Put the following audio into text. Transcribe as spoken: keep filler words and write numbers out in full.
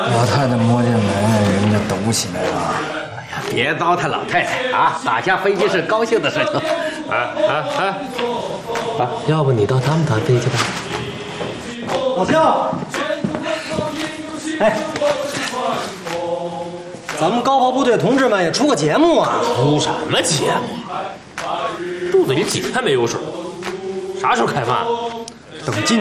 老太太摸见门，人家抖起来了。 哎呀，别糟蹋老太太啊！打下飞机是高兴的事情。啊啊啊！啊，要不你到他们团飞去吧。 老肖，哎，咱们高炮部队同志们也出个节目啊！ 出什么节目？肚子里几天没有水，啥时候开饭？ 等今